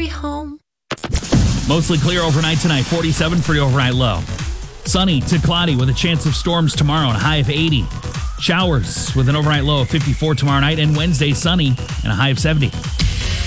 home. Mostly clear overnight tonight, 47 for your overnight low. Sunny to cloudy with a chance of storms tomorrow and a high of 80. Showers with an overnight low of 54 tomorrow night, and Wednesday sunny and a high of 70.